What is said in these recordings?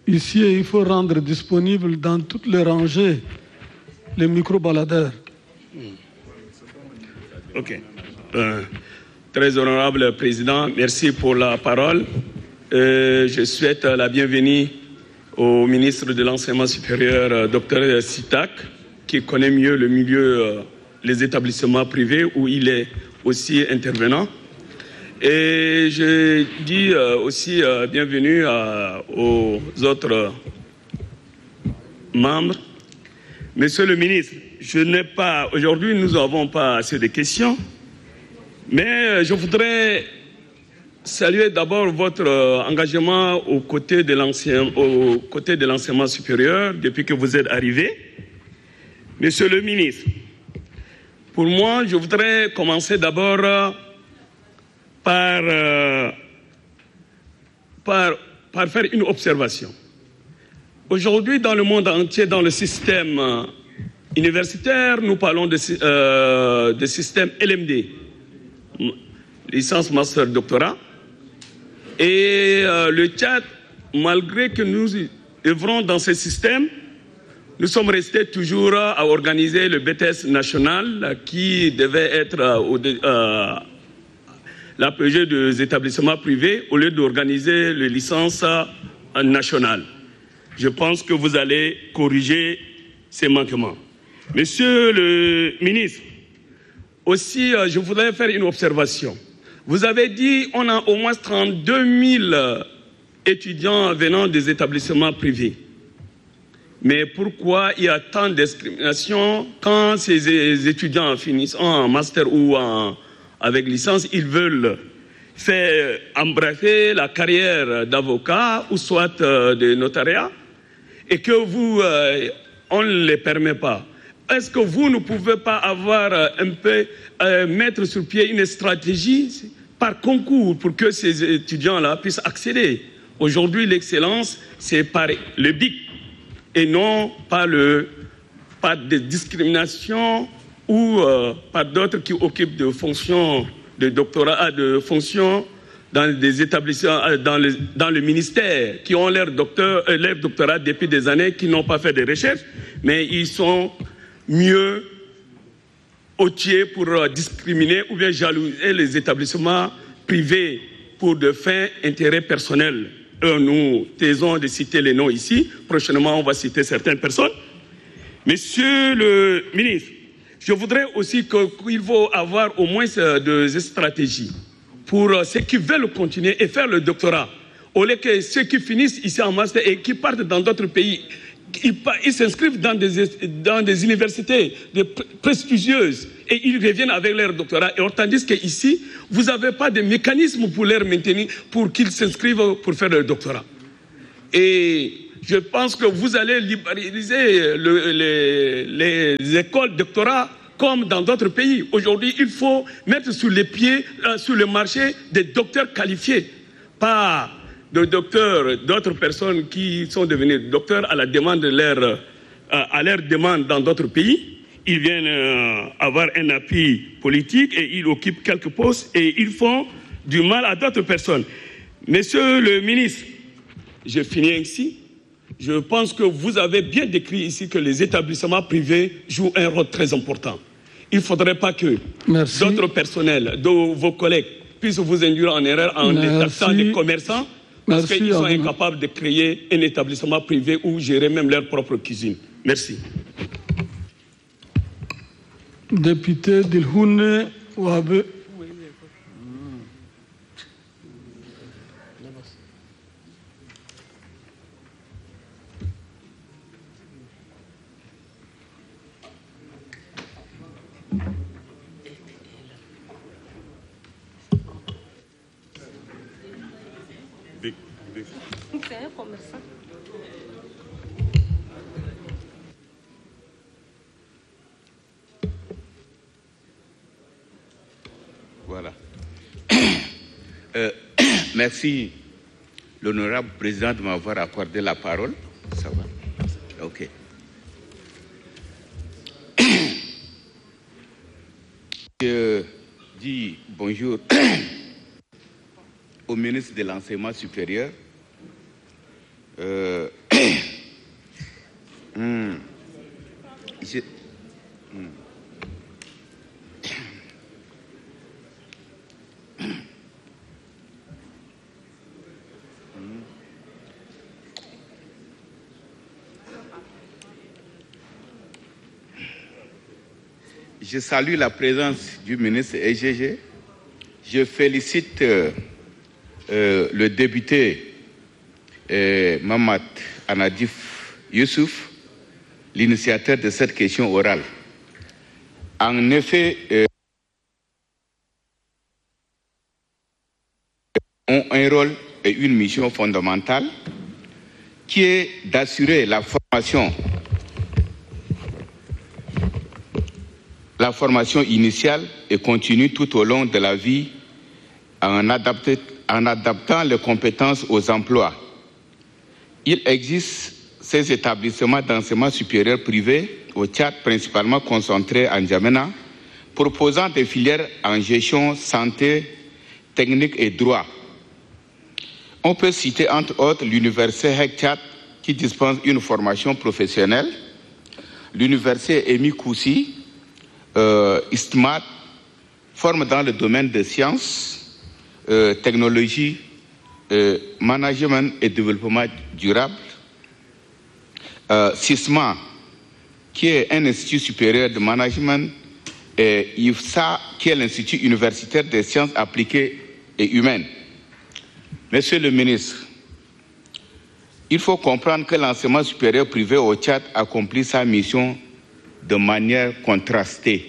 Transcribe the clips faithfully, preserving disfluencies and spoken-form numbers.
Ici, il faut rendre disponible dans toutes les rangées les micro-baladeurs. Ok. Euh, très honorable Président, merci pour la parole. Euh, je souhaite la bienvenue au ministre de l'Enseignement supérieur, euh, Dr Sitak, qui connaît mieux le milieu, euh, les établissements privés où il est aussi intervenant. Et je dis euh, aussi euh, bienvenue euh, aux autres euh, membres. Monsieur le ministre, je n'ai pas, aujourd'hui nous n'avons pas assez de questions, mais je voudrais saluer d'abord votre euh, engagement aux côtés de l'ancien, aux côtés de l'enseignement supérieur depuis que vous êtes arrivé. Monsieur le ministre, pour moi, je voudrais commencer d'abord euh, par, euh, par, par faire une observation. Aujourd'hui, dans le monde entier, dans le système euh, universitaire, nous parlons de, euh, de système L M D, licence, master, doctorat. Et euh, le Tchad, malgré que nous œuvrons dans ce système, nous sommes restés toujours à organiser le B T S national qui devait être euh, au euh, l'A P G des établissements privés au lieu d'organiser les licences nationales. Je pense que vous allez corriger ces manquements. Monsieur le ministre, aussi, euh, je voudrais faire une observation. Vous avez dit qu'on a au moins trente-deux mille étudiants venant des établissements privés. Mais pourquoi il y a tant de discrimination quand ces étudiants finissent en master ou en, avec licence, ils veulent faire embrasser la carrière d'avocat ou soit euh, de notariat et que vous, euh, on ne les permet pas. Est-ce que vous ne pouvez pas avoir euh, un peu, euh, mettre sur pied une stratégie par concours pour que ces étudiants-là puissent accéder? Aujourd'hui, l'excellence, c'est par le B I C et non par, le, par des discriminations ou euh, par d'autres qui occupent de fonctions de doctorat, de fonctions dans des établissements, dans le, dans le ministère, qui ont leur, docteur, euh, leur doctorat depuis des années, qui n'ont pas fait de recherche, mais ils sont mieux outillés pour euh, discriminer ou bien jalouser les établissements privés pour de fins intérêts personnels. Euh, nous taisons de citer les noms ici. Prochainement, on va citer certaines personnes. Monsieur le ministre, je voudrais aussi qu'il faut avoir au moins des stratégies pour ceux qui veulent continuer et faire le doctorat. Au lieu que ceux qui finissent ici en master et qui partent dans d'autres pays, ils, ils s'inscrivent dans des, dans des universités prestigieuses et ils reviennent avec leur doctorat. Et tandis qu'ici, vous n'avez pas de mécanisme pour les maintenir, pour qu'ils s'inscrivent pour faire leur doctorat. Et je pense que vous allez libéraliser le, les, les écoles doctorat comme dans d'autres pays. Aujourd'hui, il faut mettre sur les pieds, euh, sur le marché, des docteurs qualifiés, pas de docteurs, d'autres personnes qui sont devenus docteurs à la demande de leur, euh, à leur demande dans d'autres pays. Ils viennent euh, avoir un appui politique et ils occupent quelques postes et ils font du mal à d'autres personnes. Monsieur le ministre, je finis ainsi. Je pense que vous avez bien décrit ici que les établissements privés jouent un rôle très important. Il ne faudrait pas que d'autres personnels, de vos collègues, puissent vous induire en erreur en les taxant des commerçants parce qu'ils sont incapables de créer un établissement privé ou gérer même leur propre cuisine. Merci. Député Dilhoune Ouabe. C'est un commerçant. Voilà. Euh, merci, l'honorable président, de m'avoir accordé la parole. Ça va. OK. Je dis bonjour au ministre de l'Enseignement supérieur Euh, hmm, je, hmm. Je salue la présence du ministre E G G. Je félicite euh, euh, le député euh, Mamad Anadif Youssouf, l'initiateur de cette question orale. En effet, euh, ont un rôle et une mission fondamentale qui est d'assurer la formation la formation initiale et continue tout au long de la vie en, adapté, en adaptant les compétences aux emplois. Il existe ces établissements d'enseignement supérieur privés au Tchad, principalement concentrés en N'Djamena, proposant des filières en gestion, santé, technique et droit. On peut citer entre autres l'université Hek Tchad qui dispense une formation professionnelle, l'université Emi Koussi, Euh, ISTMAT forme dans le domaine des sciences, euh, technologie, euh, management et développement durable. Euh, SISMA, qui est un institut supérieur de management, et I F S A, qui est l'Institut universitaire des sciences appliquées et humaines. Monsieur le ministre, il faut comprendre que l'enseignement supérieur privé au Tchad accomplit sa mission de manière contrastée.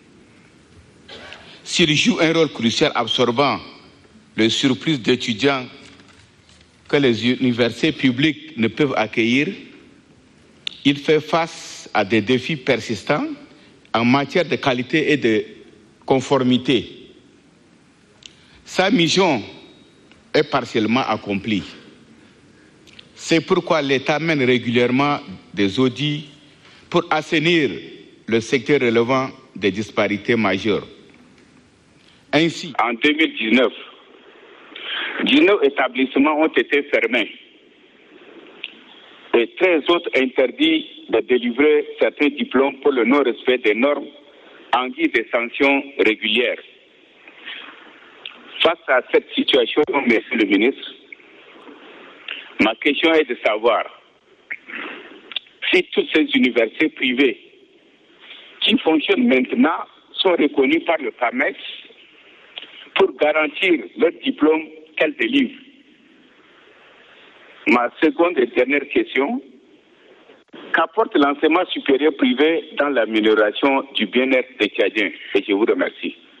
S'il joue un rôle crucial absorbant le surplus d'étudiants que les universités publiques ne peuvent accueillir, il fait face à des défis persistants en matière de qualité et de conformité. Sa mission est partiellement accomplie. C'est pourquoi l'État mène régulièrement des audits pour assainir le secteur relevant des disparités majeures. Ainsi, en deux mille dix-neuf, dix-neuf établissements ont été fermés et treize autres interdits de délivrer certains diplômes pour le non-respect des normes en guise de sanctions régulières. Face à cette situation, monsieur le ministre, ma question est de savoir si toutes ces universités privées qui fonctionnent maintenant sont reconnues par le P A M E S pour garantir leur diplôme qu'elles délivrent. Ma seconde et dernière question, qu'apporte l'enseignement supérieur privé dans l'amélioration du bien-être des Tchadiens? Et je vous remercie.